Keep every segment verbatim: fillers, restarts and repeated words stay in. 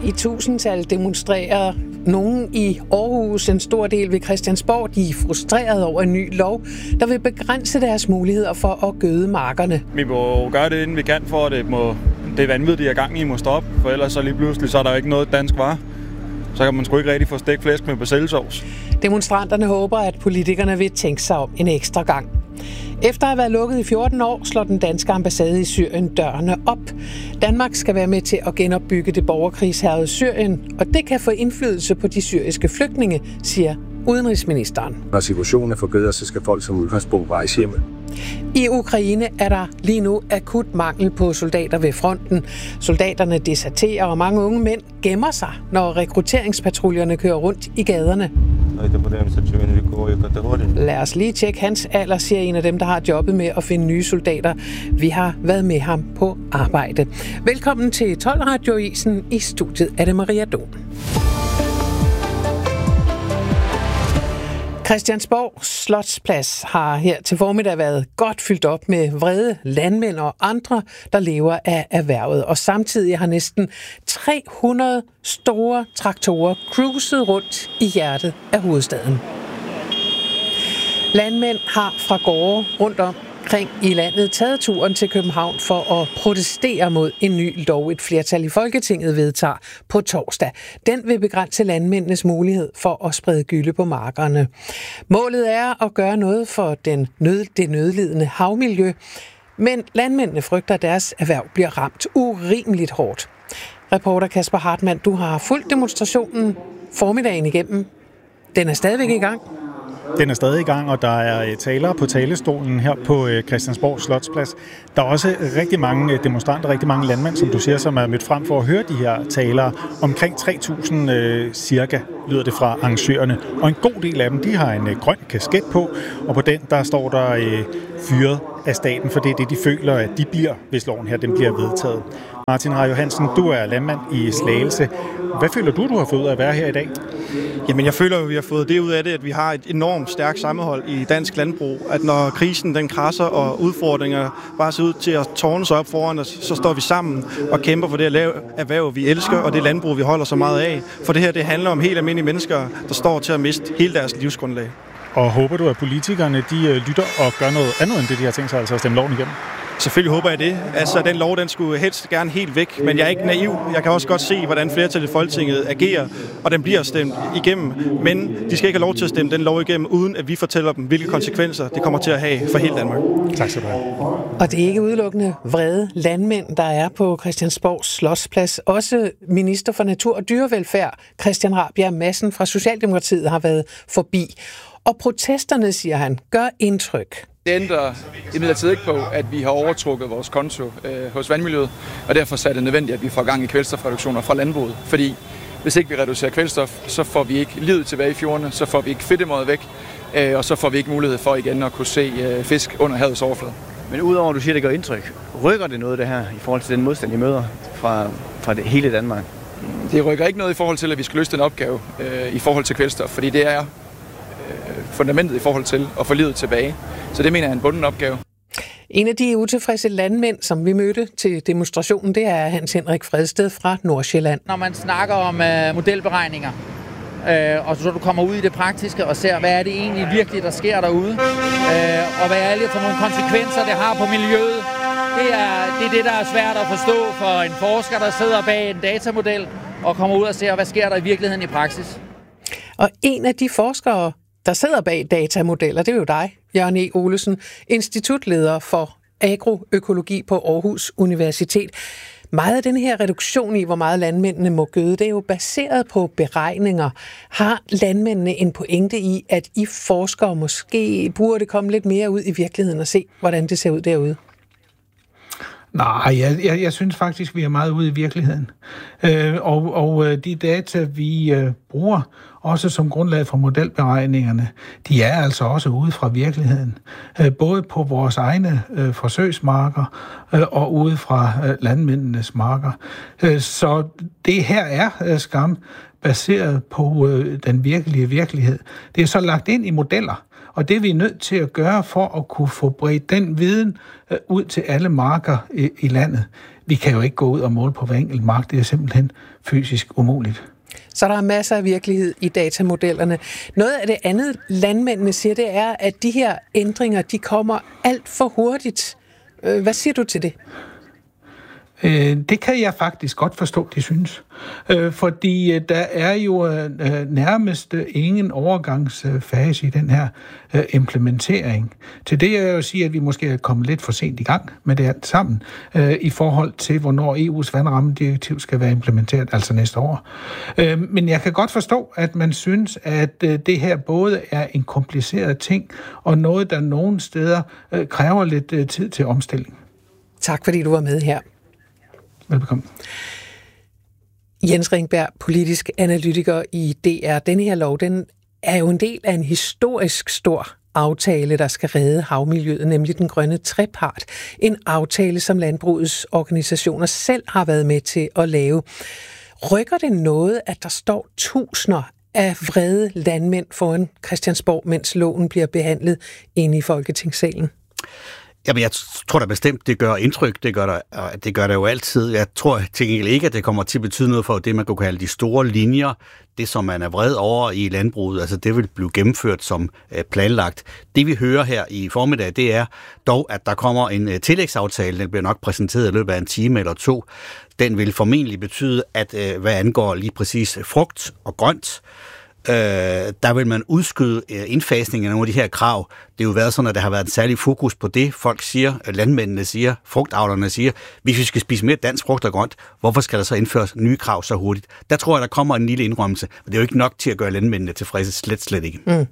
I tusindtal demonstrerer nogen i Aarhus, en stor del ved Christiansborg. De er frustrerede over en ny lov, der vil begrænse deres muligheder for at gøde markerne. Vi må gøre det, inden vi kan, for at det, må, det vanvittige er gang i må stoppe, for ellers så lige pludselig så er der jo ikke noget dansk varer. Så kan man sgu ikke rigtig få stegt flæsk med persillesovs. Demonstranterne håber, at politikerne vil tænke sig om en ekstra gang. Efter at have været lukket i fjorten år, slår den danske ambassade i Syrien dørene op. Danmark skal være med til at genopbygge det borgerkrigshærgede Syrien, og det kan få indflydelse på de syriske flygtninge, siger udenrigsministeren. Når situationen er forbedret, så skal folk som udgangspunkt rejse hjemme. I Ukraine er der lige nu akut mangel på soldater ved fronten. Soldaterne deserterer, og mange unge mænd gemmer sig, når rekrutteringspatruljerne kører rundt i gaderne. Lad os lige tjekke hans alder, siger en af dem, der har jobbet med at finde nye soldater. Vi har været med ham på arbejde. Velkommen til tolv radioisen. I studiet er det Maria Don. Christiansborg Slotsplads har her til formiddag været godt fyldt op med vrede landmænd og andre, der lever af erhvervet. Og samtidig har næsten tre hundrede store traktorer cruiset rundt i hjertet af hovedstaden. Landmænd har fra gårde rundt om omkring i landet taget turen til København for at protestere mod en ny lov, et flertal i Folketinget vedtager på torsdag. Den vil begrænse landmændenes mulighed for at sprede gylde på markerne. Målet er at gøre noget for den nød, det nødlidende havmiljø, men landmændene frygter, at deres erhverv bliver ramt urimeligt hårdt. Reporter Kasper Hartmann, du har fulgt demonstrationen formiddagen igennem. Den er stadigvæk i gang. Den er stadig i gang, og der er talere på talestolen her på Christiansborg Slotsplads. Der er også rigtig mange demonstranter, rigtig mange landmænd, som du siger, som er mødt frem for at høre de her talere. Omkring tre tusind øh, cirka lyder det fra arrangørerne. Og en god del af dem, de har en øh, grøn kasket på, og på den der står der øh, fyret af staten, for det er det, de føler, at de bliver, hvis loven her den bliver vedtaget. Martin Rar Johansen, du er landmand i Slagelse. Hvad føler du, du har fået ud af at være her i dag? Jamen, jeg føler, at vi har fået det ud af det, at vi har et enormt stærkt sammenhold i dansk landbrug. At når krisen den krasser, og udfordringer bare ser ud til at tårne sig op foran os, så står vi sammen og kæmper for det erhverv, vi elsker, og det landbrug, vi holder så meget af. For det her, det handler om helt almindelige mennesker, der står til at miste hele deres livsgrundlag. Og håber du, at politikerne de lytter og gør noget andet end det, de har tænkt sig, altså at stemme loven igennem? Selvfølgelig håber jeg det. Altså, den lov, den skulle helst gerne helt væk, men jeg er ikke naiv. Jeg kan også godt se, hvordan flertallet i Folketinget agerer, og den bliver stemt igennem. Men de skal ikke have lov til at stemme den lov igennem, uden at vi fortæller dem, hvilke konsekvenser det kommer til at have for hele Danmark. Tak skal du have. Og det er ikke udelukkende vrede landmænd, der er på Christiansborg Slotsplads. Også minister for Natur og Dyrevelfærd, Christian Rabjerg Madsen fra Socialdemokratiet, har været forbi. Og protesterne, siger han, gør indtryk. Det ændrer imidlertid ikke på, at vi har overtrukket vores konto øh, hos vandmiljøet, og derfor er det nødvendigt, at vi får gang i kvælstofreduktioner fra landbruget. Fordi hvis ikke vi reducerer kvælstof, så får vi ikke livet tilbage i fjordene, så får vi ikke fedtemøget væk, øh, og så får vi ikke mulighed for igen at kunne se øh, fisk under havets overflade. Men udover at du siger, at det gør indtryk, rykker det noget det her i forhold til den modstand, I møder fra, fra det hele Danmark? Det rykker ikke noget i forhold til, at vi skal løse den opgave øh, i forhold til kvælstof, fordi det er fundamentet i forhold til at få livet tilbage. Så det mener jeg er en bunden opgave. En af de utilfredse landmænd, som vi mødte til demonstrationen, det er Hans Henrik Fredsted fra Nordsjælland. Når man snakker om uh, modelberegninger, uh, og så du kommer ud i det praktiske og ser, hvad er det egentlig virkelig, der sker derude, uh, og hvad er det for nogle konsekvenser, det har på miljøet, det er, det er det, der er svært at forstå for en forsker, der sidder bag en datamodel og kommer ud og ser, hvad sker der i virkeligheden i praksis. Og en af de forskere, der sidder bag datamodeller, det er jo dig, Jørgen E. Olesen, institutleder for agroøkologi på Aarhus Universitet. Meget af den her reduktion i, hvor meget landmændene må gøde, det er jo baseret på beregninger. Har landmændene en pointe i, at I forskere måske burde komme lidt mere ud i virkeligheden og se, hvordan det ser ud derude? Nej, jeg, jeg, jeg synes faktisk, vi er meget ude i virkeligheden. Øh, og, og de data, vi øh, bruger, også som grundlag for modelberegningerne, de er altså også ude fra virkeligheden. Øh, både på vores egne øh, forsøgsmarker øh, og ude fra øh, landmændenes marker. Øh, så det her er øh, skam baseret på øh, den virkelige virkelighed. Det er så lagt ind i modeller, Og det er vi nødt til at gøre for at kunne få bredt den viden øh, ud til alle marker i, i landet. Vi kan jo ikke gå ud og måle på hver enkelt mark. Det er simpelthen fysisk umuligt. Så der er masser af virkelighed i datamodellerne. Noget af det andet, landmændene siger, det er, at de her ændringer, de kommer alt for hurtigt. Hvad siger du til det? Det kan jeg faktisk godt forstå, de synes. Fordi der er jo nærmest ingen overgangsfase i den her implementering. Til det er jeg jo sige, at vi måske er kommet lidt for sent i gang med det alt sammen, i forhold til, hvornår E U's vandrammedirektiv skal være implementeret, altså næste år. Men jeg kan godt forstå, at man synes, at det her både er en kompliceret ting, og noget, der nogle steder kræver lidt tid til omstilling. Tak fordi du var med her. Velbekomme. Jens Ringberg, politisk analytiker i D R. Denne her lov, den er jo en del af en historisk stor aftale, der skal redde havmiljøet, nemlig den grønne trepart. En aftale, som landbrugets organisationer selv har været med til at lave. Rykker det noget, at der står tusinder af vrede landmænd foran Christiansborg, mens loven bliver behandlet inde i Folketingssalen? Jamen, jeg tror da bestemt, det gør indtryk. Det gør, der, det gør det jo altid. Jeg tror til gengæld ikke, at det kommer til at betyde noget for det, man kunne kalde de store linjer. Det, som man er vred over i landbruget, altså det vil blive gennemført som planlagt. Det, vi hører her i formiddag, det er dog, at der kommer en tillægsaftale. Den bliver nok præsenteret i løbet af en time eller to. Den vil formentlig betyde, at hvad angår lige præcis frugt og grønt, Øh, der vil man udskyde indfasningen af nogle af de her krav. Det har jo været sådan, at der har været en særlig fokus på det. Folk siger, landmændene siger, frugtavlerne siger, hvis vi skal spise mere dansk frugt og grønt, hvorfor skal der så indføres nye krav så hurtigt? Der tror jeg, der kommer en lille indrømmelse, men det er jo ikke nok til at gøre landmændene tilfredse, slet slet ikke. Mm.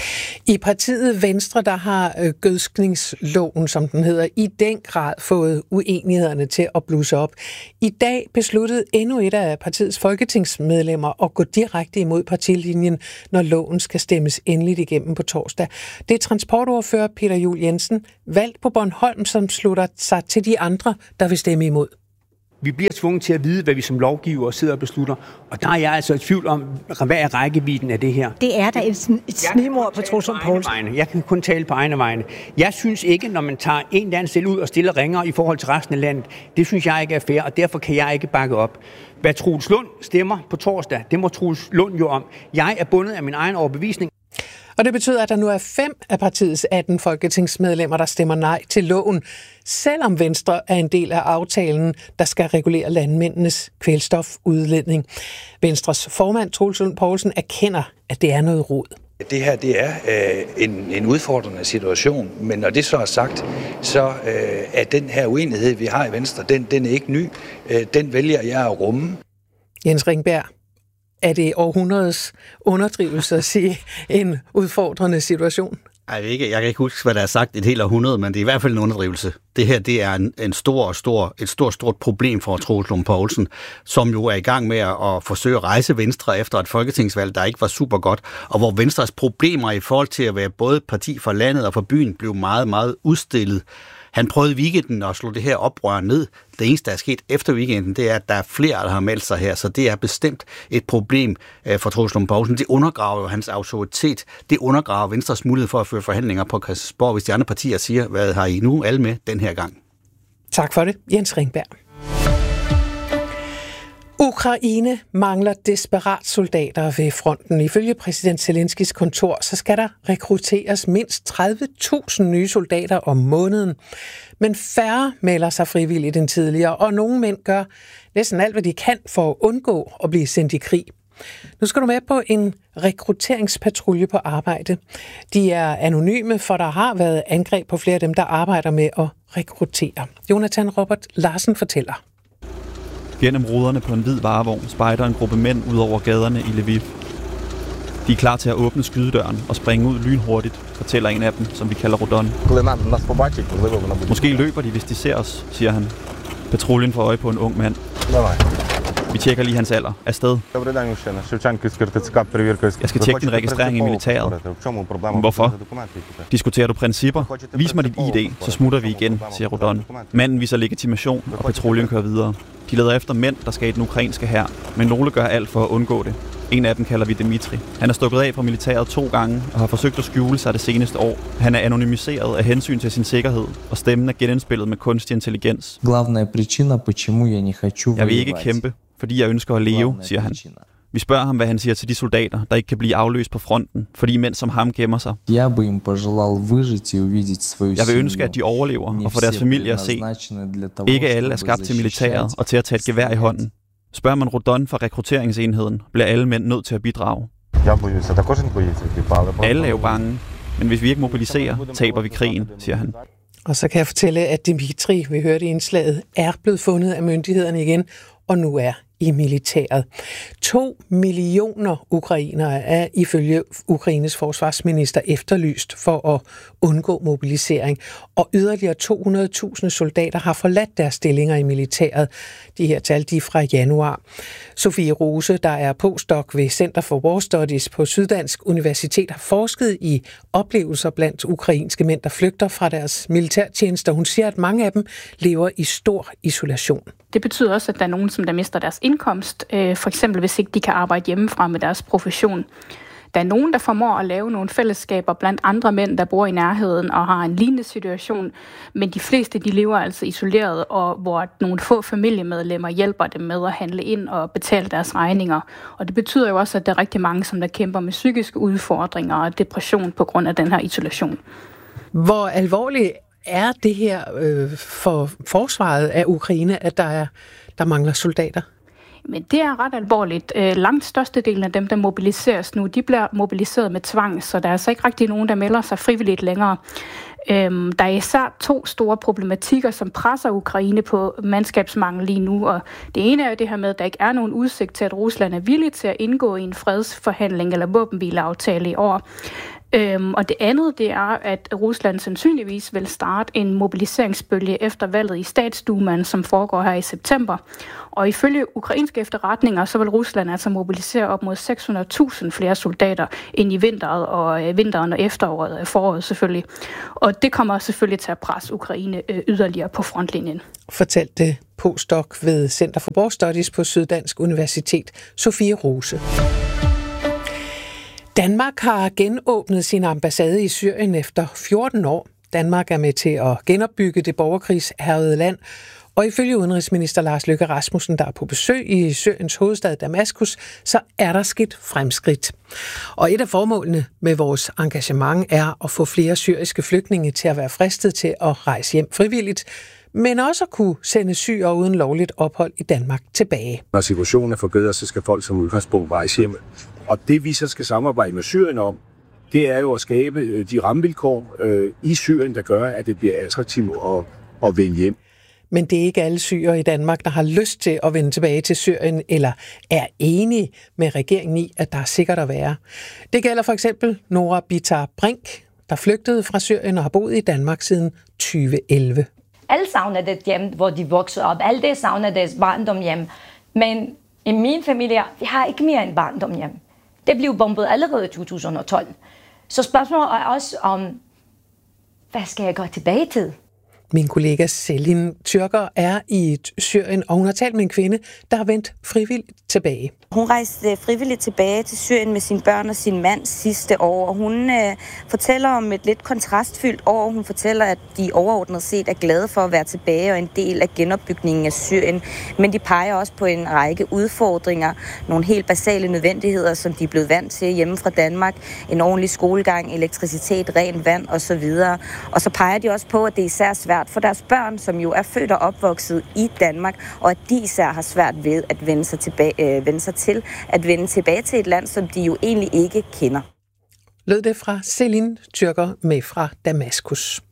I partiet Venstre, der har øh, gødskningsloven, som den hedder, i den grad fået uenighederne til at blusse op. I dag besluttede endnu et af partiets folketingsmedlemmer at gå direkte imod partilinjen, når loven skal stemmes endeligt igennem på torsdag. Det er transportordfører Peter Juel Jensen, valgt på Bornholm, som slutter sig til de andre, der vil stemme imod. Vi bliver tvunget til at vide, hvad vi som lovgiver sidder og beslutter. Og der er jeg altså i tvivl om, hvad er rækkevidden af det her. Det er da et, et snigmord på Troels Lund Poulsen. Jeg kan kun tale på egne vegne. Jeg synes ikke, når man tager en eller anden stil ud og stiller ringer i forhold til resten af landet, det synes jeg ikke er fair, og derfor kan jeg ikke bakke op. Hvad Troels Lund stemmer på torsdag, det må Troels Lund jo om. Jeg er bundet af min egen overbevisning. Og det betyder, at der nu er fem af partiets atten folketingsmedlemmer, der stemmer nej til loven, selvom Venstre er en del af aftalen, der skal regulere landmændenes kvælstofudledning. Venstres formand, Troels Lund Poulsen, erkender, at det er noget rod. Det her det er øh, en, en udfordrende situation, men når det så er sagt, så øh, er den her uenighed, vi har i Venstre, den, den er ikke ny. Øh, den vælger jeg at rumme. Jens Ringberg. Er det århundredets underdrivelse at sige en udfordrende situation? Jeg, ikke, jeg kan ikke huske, hvad der er sagt et helt århundrede, men det er i hvert fald en underdrivelse. Det her det er en, en stor, stor, et stort, stort problem for Troels Lund Poulsen, som jo er i gang med at, at forsøge at rejse Venstre efter et folketingsvalg, der ikke var super godt, og hvor Venstres problemer i forhold til at være både parti for landet og for byen blev meget, meget udstillet. Han prøvede i weekenden at slå det her oprør ned. Det eneste, der er sket efter weekenden, det er, at der er flere, der har meldt sig her. Så det er bestemt et problem for Troels Lund Poulsen. Det undergraver jo hans autoritet. Det undergraver Venstres mulighed for at føre forhandlinger på Christiansborg, hvis de andre partier siger, hvad har I nu alle med den her gang? Tak for det, Jens Ringberg. Ukraine mangler desperat soldater ved fronten. Ifølge præsident Zelenskis kontor, så skal der rekrutteres mindst tredive tusind nye soldater om måneden. Men færre melder sig frivilligt end tidligere, og nogle mænd gør næsten alt, hvad de kan for at undgå at blive sendt i krig. Nu skal du med på en rekrutteringspatrulje på arbejde. De er anonyme, for der har været angreb på flere af dem, der arbejder med at rekruttere. Jonathan Robert Larsen fortæller. Gennem ruderne på en hvid varevogn spejder en gruppe mænd ud over gaderne i Lviv. De er klar til at åbne skydedøren og springe ud lynhurtigt, fortæller en af dem, som vi kalder Rodon. Måske løber de, hvis de ser os, siger han. Patruljen får øje på en ung mand. Vi tjekker lige hans alder. Afsted. Jeg skal tjekke din registrering i militæret. Hvorfor? Diskuterer du principper? Vis mig dit I D, så smutter vi igen, siger Rodon. Manden viser legitimation, og patruljen kører videre. De leder efter mænd, der skal i den ukrainske hær, men nogle gør alt for at undgå det. En af dem kalder vi Dimitri. Han er stukket af fra militæret to gange og har forsøgt at skjule sig det seneste år. Han er anonymiseret af hensyn til sin sikkerhed, og stemmen er genindspillet med kunstig intelligens. Jeg vil ikke kæmpe, fordi jeg ønsker at leve, siger han. Vi spørger ham, hvad han siger til de soldater, der ikke kan blive afløst på fronten, fordi mænd som ham gemmer sig. Jeg vil ønske, at de overlever og får deres familie at se. Ikke alle er skabt til militæret og til at tage et gevær i hånden. Spørger man Rodon fra rekrutteringsenheden, bliver alle mænd nødt til at bidrage. Alle er jo bange, men hvis vi ikke mobiliserer, taber vi krigen, siger han. Og så kan jeg fortælle, at Dimitri, vi hørte i indslaget, er blevet fundet af myndighederne igen, og nu er i militæret. To millioner ukrainere er ifølge Ukraines forsvarsminister efterlyst for at undgå mobilisering, og yderligere to hundrede tusind soldater har forladt deres stillinger i militæret. De her tal de er fra januar. Sofie Rose, der er postdoc ved Center for War Studies på Syddansk Universitet, har forsket i oplevelser blandt ukrainske mænd, der flygter fra deres militærtjenester. Hun siger, at mange af dem lever i stor isolation. Det betyder også, at der er nogen, som der mister deres indkomst, for eksempel hvis ikke de kan arbejde hjemmefra med deres profession. Der er nogen, der formår at lave nogle fællesskaber blandt andre mænd, der bor i nærheden og har en lignende situation, men de fleste de lever altså isoleret, og hvor nogle få familiemedlemmer hjælper dem med at handle ind og betale deres regninger. Og det betyder jo også, at der er rigtig mange, som der kæmper med psykiske udfordringer og depression på grund af den her isolation. Hvor alvorligt er det her øh, for forsvaret af Ukraine, at der, er, der mangler soldater? Men det er ret alvorligt. Langt størstedelen af dem, der mobiliseres nu, de bliver mobiliseret med tvang, så der er altså ikke rigtig nogen, der melder sig frivilligt længere. Øhm, der er især to store problematikker, som presser Ukraine på mandskabsmangel lige nu, og det ene er jo det her med, at der ikke er nogen udsigt til, at Rusland er villig til at indgå i en fredsforhandling eller våbenhvileaftale i år. Øhm, og det andet, det er, at Rusland sandsynligvis vil starte en mobiliseringsbølge efter valget i Statsdumaen, som foregår her i september. Og ifølge ukrainske efterretninger, så vil Rusland altså mobilisere op mod seks hundrede tusind flere soldater ind i vinteren og øh, vinteren og efteråret og foråret selvfølgelig. Og det kommer selvfølgelig til at presse Ukraine øh, yderligere på frontlinjen. Fortalte postdoc ved Center for War Studies på Syddansk Universitet, Sofie Rose. Danmark har genåbnet sin ambassade i Syrien efter fjorten år. Danmark er med til at genopbygge det borgerkrigshærgede land, og ifølge udenrigsminister Lars Løkke Rasmussen, der er på besøg i Syriens hovedstad Damaskus, så er der sket fremskridt. Og et af formålene med vores engagement er at få flere syriske flygtninge til at være fristet til at rejse hjem frivilligt, men også at kunne sende syrere uden lovligt ophold i Danmark tilbage. Når situationen er forbedret, så skal folk som udgangspunkt rejse hjem. Og det vi så skal samarbejde med Syrien om, det er jo at skabe de rammevilkår øh, i Syrien, der gør, at det bliver attraktivt at, at vende hjem. Men det er ikke alle syrere i Danmark, der har lyst til at vende tilbage til Syrien, eller er enige med regeringen i, at der er sikkert at være. Det gælder for eksempel Nora Bitar Brink, der flygtede fra Syrien og har boet i Danmark siden tyve elleve. Alle savner det hjem, hvor de voksede op. Alle det savner deres barndom hjem. Men i min familie, vi har ikke mere end barndom hjem. Det blev bombet allerede i to tusind og tolv. Så spørgsmålet er også om, hvad skal jeg gå tilbage til? Min kollega Selin Tyrker er i Syrien, og hun har talt med en kvinde, der har vendt frivilligt tilbage. Hun rejste frivilligt tilbage til Syrien med sine børn og sin mand sidste år, og hun øh, fortæller om et lidt kontrastfyldt år. Hun fortæller, at de overordnet set er glade for at være tilbage og en del af genopbygningen af Syrien. Men de peger også på en række udfordringer, nogle helt basale nødvendigheder, som de er blevet vant til hjemme fra Danmark. En ordentlig skolegang, elektricitet, rent vand osv. Og så peger de også på, at det er især svært for deres børn, som jo er født og opvokset i Danmark, og at de især har svært ved at vende sig, tilbage, øh, vende sig til at vende tilbage til et land, som de jo egentlig ikke kender. Lød det fra Selin Tyrker med fra Damaskus.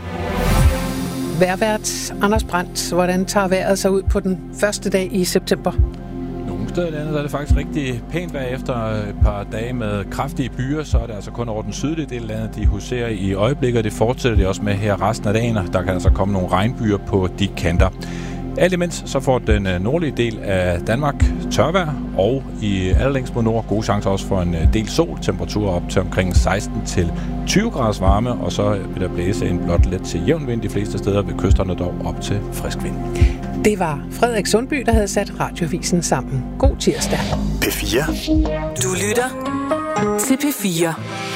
Vejrvært Anders Brandt, hvordan tager vejret sig ud på den første dag i september? Nogle steder i landet er det faktisk rigtig pænt vejr efter et par dage med kraftige byer, så er det altså kun over den sydlige del af landet, de huserer i øjeblikket, og det fortsætter det også med her resten af dagen. Der kan altså komme nogle regnbyer på de kanter. Alt imens så får den nordlige del af Danmark tørvejr, og i allerlængst mod nord gode chancer også for en del sol. Temperaturer op til omkring seksten til tyve graders varme, og så vil der blæse en blot let til jævn vind de fleste steder, ved kysterne dog op til frisk vind. Det var Frederik Sundby, der havde sat Radioavisen sammen. God tirsdag. P fire. Du lytter til P fire.